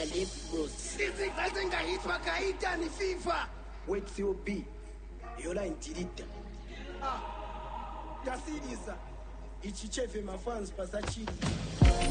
na Lip Bros. Sisi kaze ngahitwa kaita ni FIFA. Wait COB. Yola intilita. Tasiriza. Ichichefe mafans pasachini.